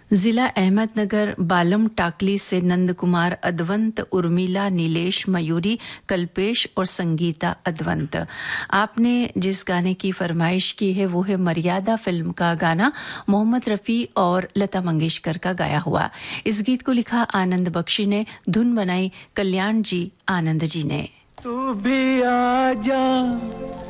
जिला अहमदनगर बालम टाकली से नंद कुमार अदवंत, उर्मिला, नीलेश, मयूरी, कल्पेश और संगीता अदवंत। आपने जिस गाने की फरमाइश की है वो है मर्यादा फिल्म का गाना, मोहम्मद रफ़ी और लता मंगेशकर का गाया हुआ। इस गीत को लिखा आनंद बख्शी ने, धुन बनाई कल्याण जी आनंद जी ने। तू भी आ जा